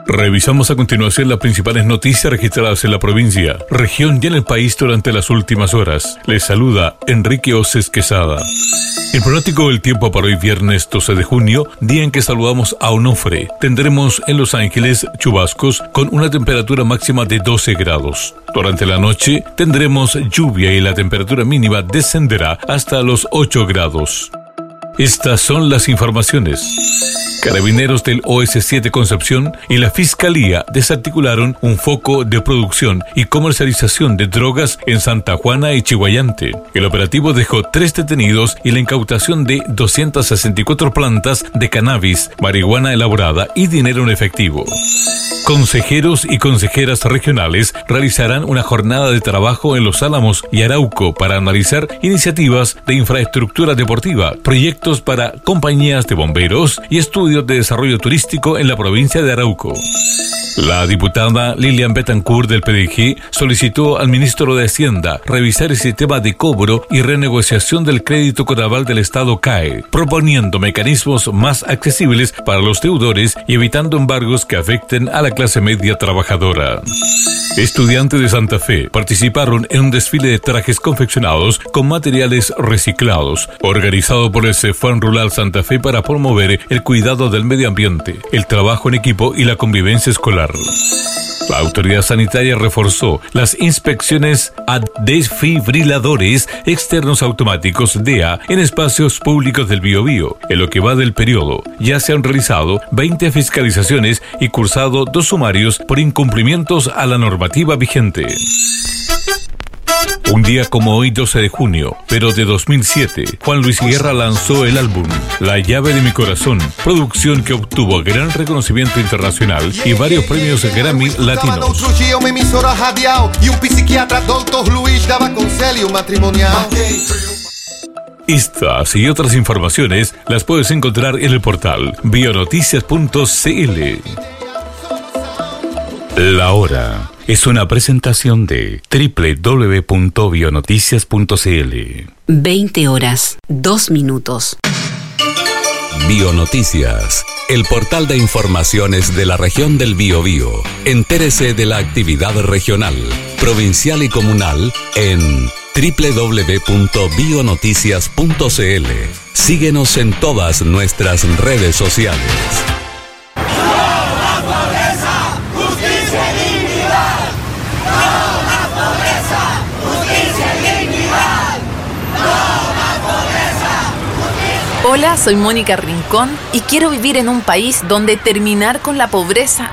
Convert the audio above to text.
Revisamos a continuación las principales noticias registradas en la provincia, región y en el país durante las últimas horas. Les saluda Enrique Oces Quesada. El pronóstico del tiempo para hoy viernes 12 de junio, día en que saludamos a Onofre. Tendremos en Los Ángeles chubascos con una temperatura máxima de 12 grados. Durante la noche tendremos lluvia y la temperatura mínima descenderá hasta los 8 grados. Estas son las informaciones. Carabineros del OS7 Concepción y la Fiscalía desarticularon un foco de producción y comercialización de drogas en Santa Juana y Chiguayante. El operativo dejó 3 detenidos y la incautación de 264 plantas de cannabis, marihuana elaborada y dinero en efectivo. Consejeros y consejeras regionales realizarán una jornada de trabajo en Los Álamos y Arauco para analizar iniciativas de infraestructura deportiva, proyectos para compañías de bomberos y estudios de desarrollo turístico en la provincia de Arauco. La diputada Lilian Betancourt del PDG solicitó al ministro de Hacienda revisar el sistema de cobro y renegociación del crédito con aval del Estado CAE, proponiendo mecanismos más accesibles para los deudores y evitando embargos que afecten a la clase media trabajadora. Estudiantes de Santa Fe participaron en un desfile de trajes confeccionados con materiales reciclados, organizado por el CEFAN Rural Santa Fe para promover el cuidado del medio ambiente, el trabajo en equipo y la convivencia escolar. La autoridad sanitaria reforzó las inspecciones a desfibriladores externos automáticos DEA en espacios públicos del Biobío. En lo que va del periodo, ya se han realizado 20 fiscalizaciones y cursado 2 sumarios por incumplimientos a la normativa vigente. Un día como hoy, 12 de junio, pero de 2007, Juan Luis Guerra lanzó el álbum La llave de mi corazón, producción que obtuvo gran reconocimiento internacional y varios premios Grammy latinos. Estas y otras informaciones las puedes encontrar en el portal bionoticias.cl. La hora es una presentación de www.bionoticias.cl. 20 horas, 2 minutos. Bionoticias, el portal de informaciones de la región del Biobío. Entérese de la actividad regional, provincial y comunal en www.bionoticias.cl. Síguenos en todas nuestras redes sociales. Hola, soy Mónica Rincón y quiero vivir en un país donde terminar con la pobreza